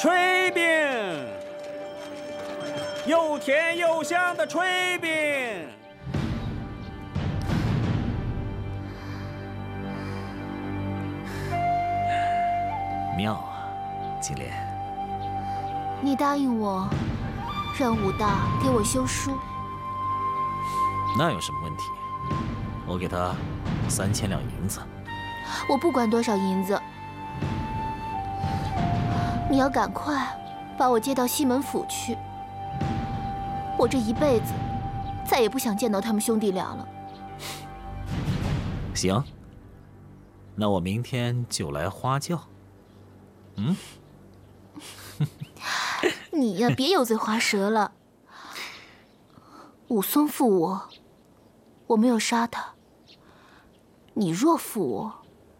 炊饼，又甜又香的炊饼。 妙啊，金莲。 你答应我，让武大给我修书。 那有什么问题？我给他3000两银子。 我不管多少银子，你要赶快把我接到西门府去。我这一辈子再也不想见到他们兄弟俩了。 行，那我明天就来花轿。 你呀，别油嘴滑舌了。武松负我，我没有杀他。你若负我，